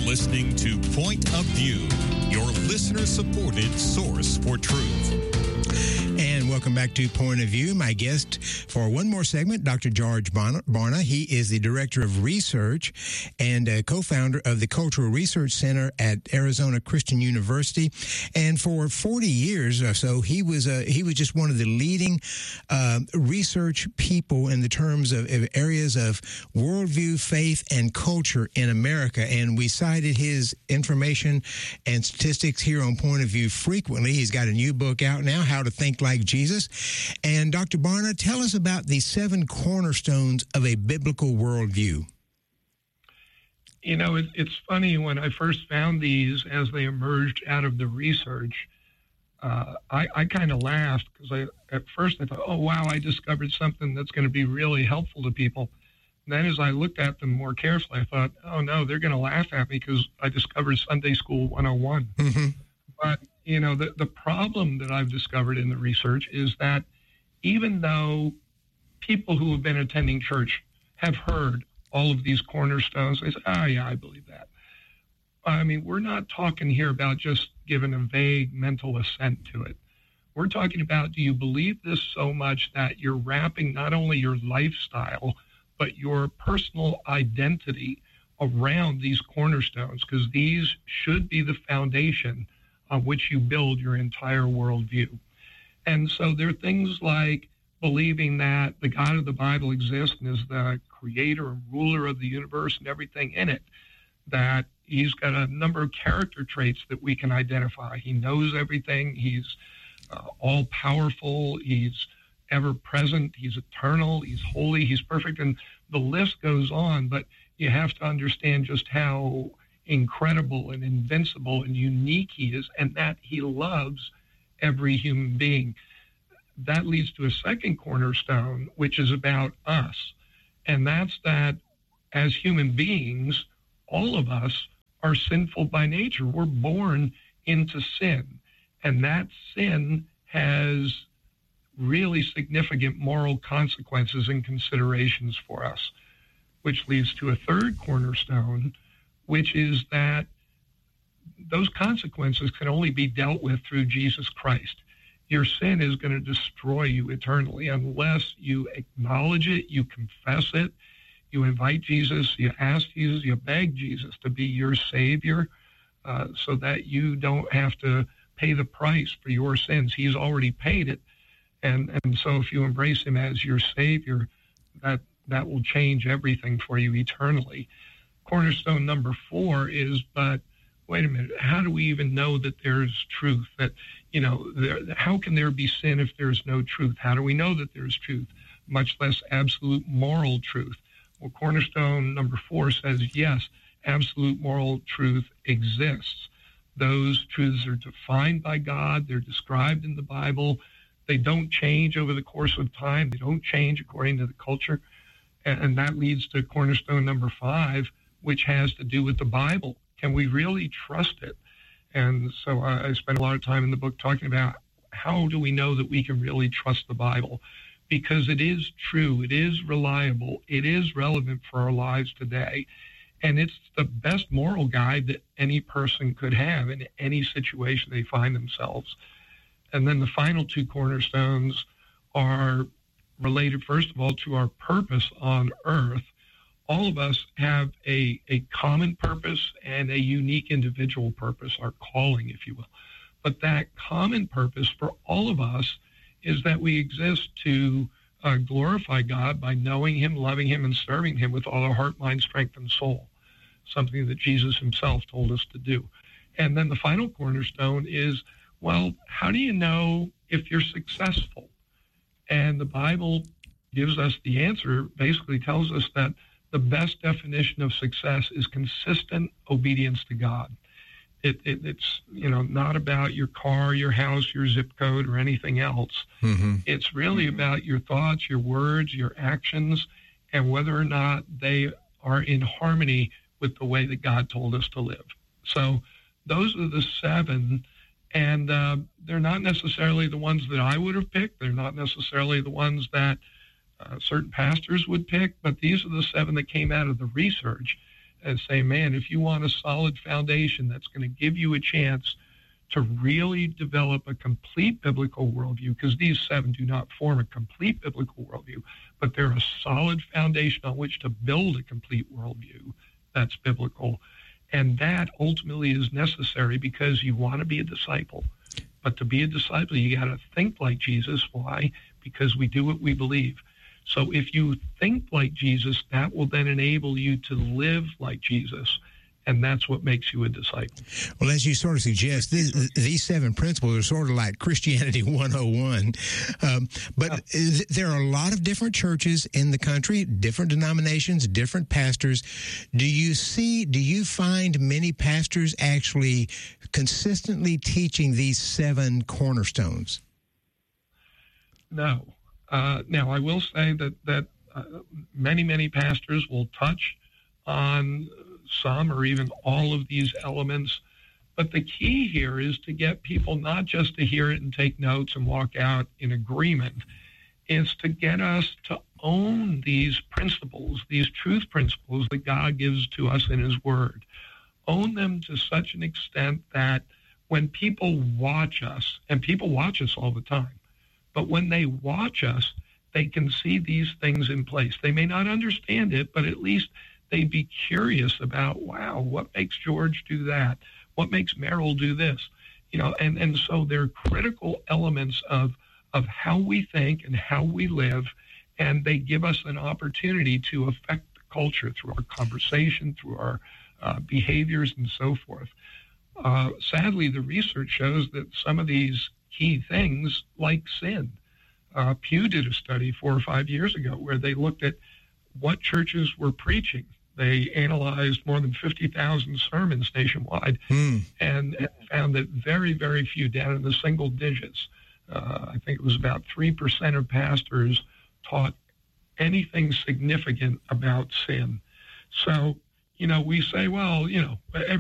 listening to Point of View, your listener-supported source for truth. And welcome back to Point of View. My guest for one more segment, Dr. George Barna. He is the Director of Research and co-founder of the Cultural Research Center at Arizona Christian University. And for 40 years or so, he was just one of the leading research people in the terms of areas of worldview, faith, and culture in America. And we cited his information and statistics here on Point of View frequently. He's got a new book out now, How to Think Like Jesus. And Dr. Barna, tell us about the 7 cornerstones of a biblical worldview. You know, it's funny, when I first found these as they emerged out of the research, I kind of laughed because at first I thought, oh, wow, I discovered something that's going to be really helpful to people. And then as I looked at them more carefully, I thought, oh, no, they're going to laugh at me because I discovered Sunday School 101. Mm-hmm. But, you know, the problem that I've discovered in the research is that even though people who have been attending church have heard all of these cornerstones, they say, oh, yeah, I believe that. I mean, we're not talking here about just giving a vague mental assent to it. We're talking about, do you believe this so much that you're wrapping not only your lifestyle, but your personal identity around these cornerstones? Because these should be the foundation on which you build your entire worldview. And so there are things like believing that the God of the Bible exists and is the creator and ruler of the universe and everything in it, that he's got a number of character traits that we can identify. He knows everything. He's all-powerful. He's ever-present. He's eternal. He's holy. He's perfect. And the list goes on, but you have to understand just how incredible and invincible and unique he is, and that he loves every human being. That leads to a second cornerstone, which is about us. And that's that as human beings, all of us are sinful by nature. We're born into sin. And that sin has really significant moral consequences and considerations for us, which leads to a third cornerstone, which is that those consequences can only be dealt with through Jesus Christ. Your sin is going to destroy you eternally unless you acknowledge it, you confess it, you invite Jesus, you ask Jesus, you beg Jesus to be your Savior, so that you don't have to pay the price for your sins. He's already paid it. And so if you embrace him as your Savior, that will change everything for you eternally. Cornerstone number 4 is, but wait a minute, how do we even know that there's truth? That, you know, how can there be sin if there's no truth? How do we know that there's truth, much less absolute moral truth? Well, cornerstone number 4 says, yes, absolute moral truth exists. Those truths are defined by God. They're described in the Bible. They don't change over the course of time. They don't change according to the culture. And that leads to cornerstone number 5, which has to do with the Bible. Can we really trust it? And so I spent a lot of time in the book talking about how do we know that we can really trust the Bible? Because it is true, it is reliable, it is relevant for our lives today, and it's the best moral guide that any person could have in any situation they find themselves. And then the final 2 cornerstones are related, first of all, to our purpose on earth. All of us have a common purpose and a unique individual purpose, our calling, if you will. But that common purpose for all of us is that we exist to glorify God by knowing him, loving him, and serving him with all our heart, mind, strength, and soul, something that Jesus himself told us to do. And then the final cornerstone is, well, how do you know if you're successful? And the Bible gives us the answer, basically tells us that the best definition of success is consistent obedience to God. It's, you know, not about your car, your house, your zip code, or anything else. Mm-hmm. It's really about your thoughts, your words, your actions, and whether or not they are in harmony with the way that God told us to live. So those are the 7, and they're not necessarily the ones that I would have picked. They're not necessarily the ones that certain pastors would pick, but these are the 7 that came out of the research. as saying, man, if you want a solid foundation that's going to give you a chance to really develop a complete biblical worldview, because these 7 do not form a complete biblical worldview, but they're a solid foundation on which to build a complete worldview that's biblical. And that ultimately is necessary because you want to be a disciple. But to be a disciple, you got to think like Jesus. Why? Because we do what we believe. So if you think like Jesus, that will then enable you to live like Jesus. And that's what makes you a disciple. Well, as you sort of suggest, these 7 principles are sort of like Christianity 101. But there are a lot of different churches in the country, different denominations, different pastors. Do you find many pastors actually consistently teaching these 7 cornerstones? No. Now, I will say that many pastors will touch on some or even all of these elements. But the key here is to get people not just to hear it and take notes and walk out in agreement. It's to get us to own these principles, these truth principles that God gives to us in his word. Own them to such an extent that when people watch us, and people watch us all the time, but when they watch us, they can see these things in place. They may not understand it, but at least they'd be curious about, wow, what makes George do that? What makes Merrill do this? And so they're critical elements of how we think and how we live, and they give us an opportunity to affect the culture through our conversation, through our behaviors, and so forth. Sadly, the research shows that some of these key things, like sin, Pew did a study 4 or 5 years ago where they looked at what churches were preaching. They analyzed more than 50,000 sermons nationwide and found that very, very few, down in the single digits, I think it was about 3% of pastors taught anything significant about sin. So, we say, well,